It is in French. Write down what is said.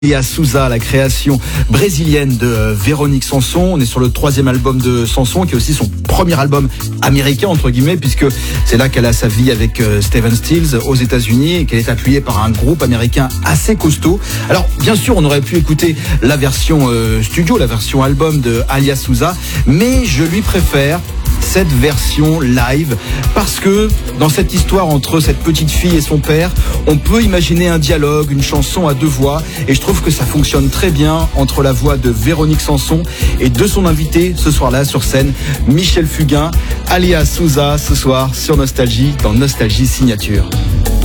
Alia Souza, la création brésilienne de Véronique Sanson. On est sur le 3e album de Sanson, qui est aussi son premier album américain, entre guillemets, puisque c'est là qu'elle a sa vie avec Stephen Stills aux États-Unis et qu'elle est appuyée par un groupe américain assez costaud. Alors, bien sûr, on aurait pu écouter la version studio, la version album de Alia Souza, mais je lui préfère cette version live parce que dans cette histoire entre cette petite fille et son père, on peut imaginer un dialogue, une chanson à deux voix, et je trouve que ça fonctionne très bien entre la voix de Véronique Sanson et de son invité ce soir-là sur scène, Michel Fugain. Alia Souza ce soir sur Nostalgie, dans Nostalgie Signature.